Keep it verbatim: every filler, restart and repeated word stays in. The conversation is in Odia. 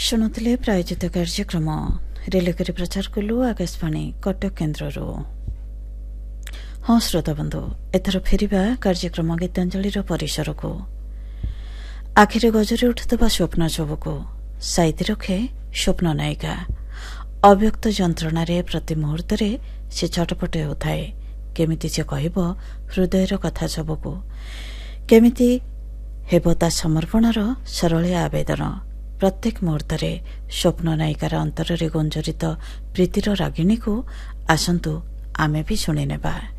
ଶୁଣୁଥିଲେ ପ୍ରାୟୋଜିତ କାର୍ଯ୍ୟକ୍ରମ ରିଲେକରି ପ୍ରଚାର କଲୁ ଆକାଶବାଣୀ କଟକ କେନ୍ଦ୍ରରୁ। ହଁ ଶ୍ରୋତାବନ୍ଧୁ, ଏଥର ଫେରିବା କାର୍ଯ୍ୟକ୍ରମ ଗୀତାଞ୍ଜଳିର ପରିସରକୁ। ଆଖିରେ ଗଜରି ଉଠୁଥିବା ସ୍ୱପ୍ନ ସବୁକୁ ସାଇତି ରଖେ ସ୍ୱପ୍ନ ନାୟିକା। ଅବ୍ୟକ୍ତ ଯନ୍ତ୍ରଣାରେ ପ୍ରତି ମୁହୂର୍ତ୍ତରେ ସେ ଛଟପଟ ହେଉଥାଏ। କେମିତି ସେ କହିବ ହୃଦୟର କଥା ସବୁକୁ, କେମିତି ହେବ ତା ସମର୍ପଣର ସରଳିଆ ଆବେଦନ। ପ୍ରତ୍ୟେକ ମୁହୂର୍ତ୍ତରେ ସ୍ୱପ୍ନ ନାୟିକାର ଅନ୍ତରରେ ଗୁଞ୍ଜରିତ ପ୍ରୀତିର ରାଗିଣୀକୁ ଆସନ୍ତୁ ଆମେ ବି ଶୁଣିନେବା।